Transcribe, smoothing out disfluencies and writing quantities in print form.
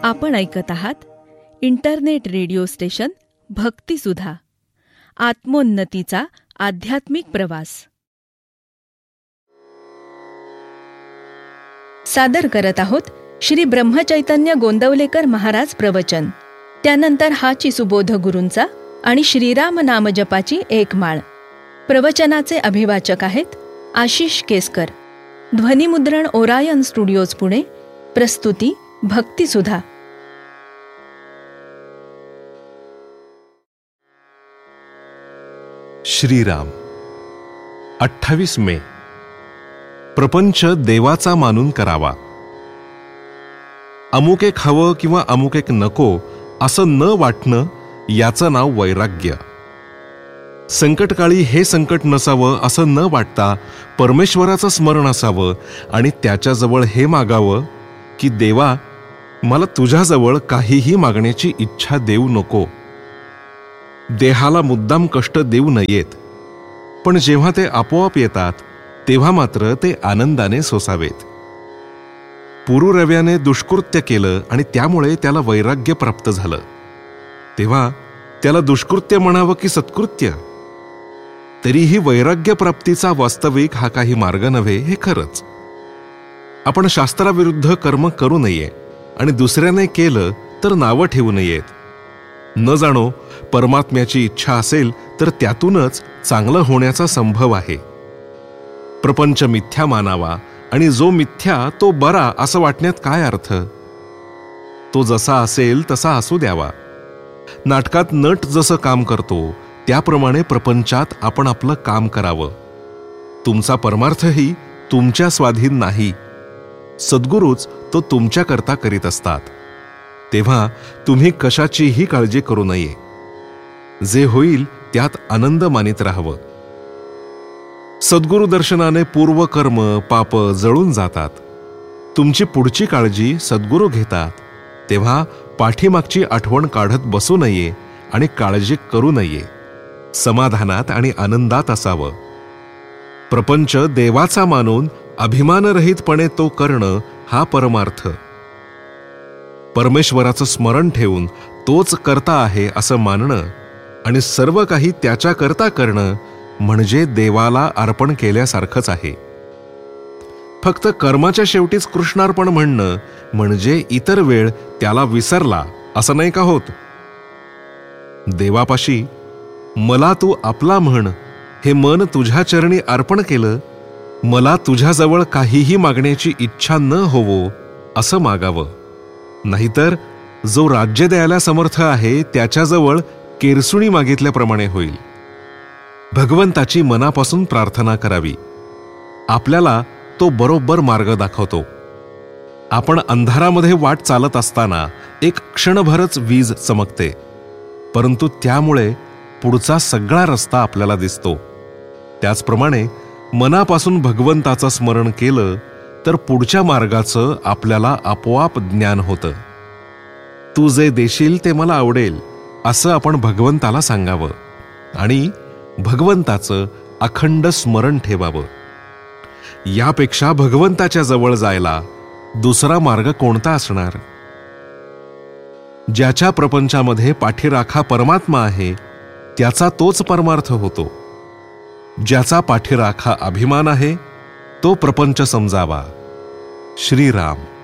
आपण ऐकत आहात इंटरनेट रेडिओ स्टेशन भक्तिसुधा, आत्मोन्नतीचा आध्यात्मिक प्रवास. सादर करत आहोत श्री ब्रह्मचैतन्य गोंदवलेकर महाराज प्रवचन. त्यानंतर हाची सुबोध गुरूंचा आणि श्रीराम नामजपाची एक माळ. प्रवचनाचे अभिवाचक आहेत आशिष केसकर. ध्वनिमुद्रण ओरायन स्टुडिओज पुणे. प्रस्तुती भक्तिसुधा. श्रीराम. 28 मे. प्रपंच देवाचा मानून करावा. अमुक एक हवं किंवा अमुक एक नको असं न वाटणं याचं नाव वैराग्य. संकटकाळी हे संकट नसावं असं न वाटता परमेश्वराचं स्मरण असावं आणि त्याच्याजवळ हे मागावं की देवा, मला तुझ्याजवळ काहीही मागण्याची इच्छा देऊ नको. देहाला मुद्दाम कष्ट देऊ नयेत, पण जेव्हा ते आपोआप येतात तेव्हा मात्र ते आनंदाने सोसावेत. पुरुरव्याने दुष्कृत्य केलं आणि त्यामुळे त्याला वैराग्य प्राप्त झालं, तेव्हा त्याला दुष्कृत्य म्हणावं की सत्कृत्य? तरीही वैराग्य प्राप्तीचा वास्तविक हा काही मार्ग नव्हे हे खरंच. आपण शास्त्राविरुद्ध कर्म करू नये आणि दुसऱ्याने केलं तर नावं ठेवू नयेत. न जाणो परमात्म्याची इच्छा असेल तर त्यातूनच चांगलं होण्याचा संभव आहे. प्रपंच मिथ्या मानावा आणि जो मिथ्या तो बरा असं वाटण्यात काय अर्थ? तो जसा असेल तसा असू द्यावा. नाटकात नट जसं काम करतो त्याप्रमाणे प्रपंचात आपण आपलं काम करावं. तुमचा परमार्थही तुमच्या स्वाधीन नाही. सद्गुरूच तो तुमच्याकरता करीत असतात. तेव्हा तुम्ही कशाचीही काळजी करू नये. जे होईल त्यात आनंद मानित राहावं. सद्गुरु दर्शनाने पूर्व कर्म पाप जळून जातात. तुमची पुढची काळजी सद्गुरू घेतात. तेव्हा पाठीमागची आठवण काढत बसू नये आणि काळजी करू नये. समाधानात आणि आनंदात असावं. प्रपंच देवाचा मानून अभिमानरहितपणे तो करणं हा परमार्थ. परमेश्वराचं स्मरण ठेवून तोच करता आहे असं मानणं आणि सर्व काही त्याच्याकरता करणं म्हणजे देवाला अर्पण केल्यासारखंच आहे. फक्त कर्माच्या शेवटीच कृष्णार्पण म्हणणं म्हणजे इतर वेळ त्याला विसरला असं नाही का होत? देवापाशी मला तू आपला म्हण, हे मन तुझ्या चरणी अर्पण केलं, मला तुझ्याजवळ काहीही मागण्याची इच्छा न होवो असं मागावं. नाहीतर जो राज्य द्यायला समर्थ आहे त्याच्याजवळ केरसुणी मागितल्याप्रमाणे होईल. भगवंताची मनापासून प्रार्थना करावी. आपल्याला तो बरोबर मार्ग दाखवतो. आपण अंधारामध्ये वाट चालत असताना एक क्षणभरच वीज चमकते, परंतु त्यामुळे पुढचा सगळा रस्ता आपल्याला दिसतो. त्याचप्रमाणे मनापासून भगवंताचं स्मरण केलं तर पुढच्या मार्गाचं आपल्याला आपोआप ज्ञान होतं. तू जे देशील ते मला आवडेल असं आपण भगवंताला सांगावं आणि भगवंताचं अखंड स्मरण ठेवावं. यापेक्षा भगवंताच्या जवळ जायला दुसरा मार्ग कोणता असणार? ज्याच्या प्रपंचामध्ये पाठीराखा परमात्मा आहे त्याचा तोच परमार्थ होतो. ज्याचा पाठीराखा अभिमान आहे तो प्रपंच समजावा. श्रीराम.